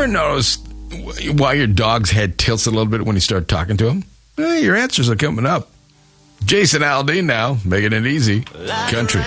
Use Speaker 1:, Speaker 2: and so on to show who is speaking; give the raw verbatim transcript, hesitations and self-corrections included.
Speaker 1: ever noticed why your dog's head tilts a little bit when you start talking to him? Well, your answers are coming up. Jason Aldean now, making it easy. Country.